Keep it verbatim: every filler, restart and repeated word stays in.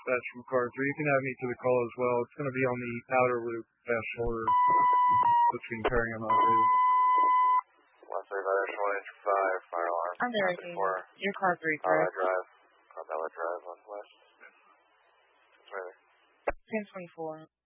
dispatch from car three. You can have me to the call as well. It's going to be on the outer loop, fast forward between Perry and Montgomery. one three five five, fire alarm. I'm there again. Your car three, Carmella correct? Drive. Carmella Drive, Northwest. It's right there. ten twenty-four.